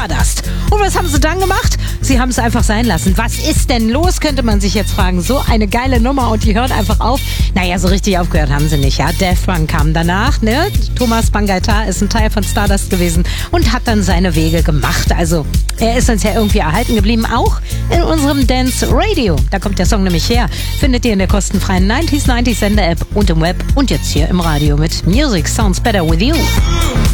Stardust. Und was haben sie dann gemacht? Sie haben es einfach sein lassen. Was ist denn los, könnte man sich jetzt fragen. So eine geile Nummer und die hört einfach auf. Naja, so richtig aufgehört haben sie nicht, ja. Daft Punk kam danach, ne? Thomas Bangalter ist ein Teil von Stardust gewesen und hat dann seine Wege gemacht. Also, er ist uns ja irgendwie erhalten geblieben, auch in unserem Dance Radio. Da kommt der Song nämlich her. Findet ihr in der kostenfreien 90s Sender App und im Web und jetzt hier im Radio mit Music Sounds Better With You.